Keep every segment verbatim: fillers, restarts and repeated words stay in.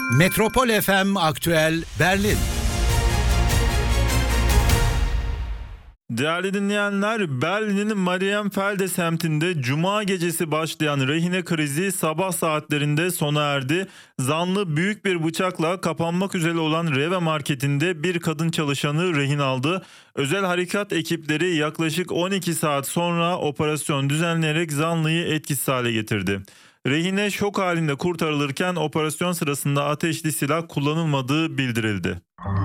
Metropol F M Aktüel Berlin. Değerli dinleyenler, Berlin'in Marienfelde semtinde Cuma gecesi başlayan rehine krizi sabah saatlerinde sona erdi. Zanlı büyük bir bıçakla kapanmak üzere olan Rewe marketinde bir kadın çalışanı rehin aldı. Özel harekat ekipleri yaklaşık on iki saat sonra operasyon düzenleyerek zanlıyı etkisiz hale getirdi. Rehine şok halinde kurtarılırken operasyon sırasında ateşli silah kullanılmadığı bildirildi.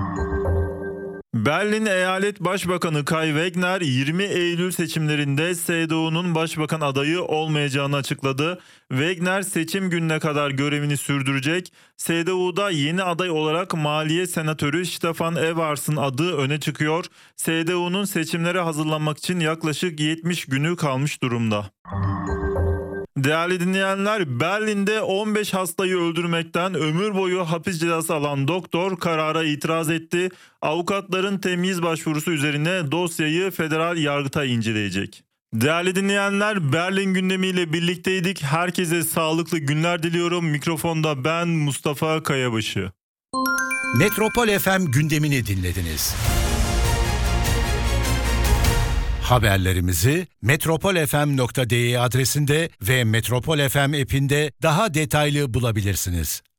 Berlin Eyalet Başbakanı Kai Wegner yirmi Eylül seçimlerinde C D U'nun başbakan adayı olmayacağını açıkladı. Wegner seçim gününe kadar görevini sürdürecek. C D U'da yeni aday olarak Maliye Senatörü Stefan Evars'ın adı öne çıkıyor. C D U'nun seçimlere hazırlanmak için yaklaşık yetmiş günü kalmış durumda. Değerli dinleyenler, Berlin'de on beş hastayı öldürmekten ömür boyu hapis cezası alan doktor karara itiraz etti. Avukatların temyiz başvurusu üzerine dosyayı federal yargıtay inceleyecek. Değerli dinleyenler, Berlin gündemiyle birlikteydik. Herkese sağlıklı günler diliyorum. Mikrofonda ben Mustafa Kayabaşı. Metropol F M gündemini dinlediniz. Haberlerimizi metropolfm nokta de adresinde ve Metropol F M app'inde daha detaylı bulabilirsiniz.